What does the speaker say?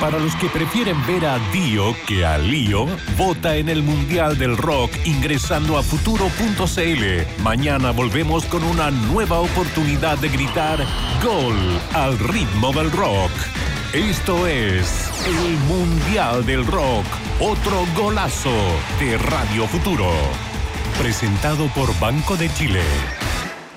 Para los que prefieren ver a Dio que a Lío, vota en el Mundial del Rock ingresando a futuro.cl. Mañana volvemos con una nueva oportunidad de gritar ¡Gol! Al ritmo del rock. Esto es el Mundial del Rock. Otro golazo de Radio Futuro. Presentado por Banco de Chile.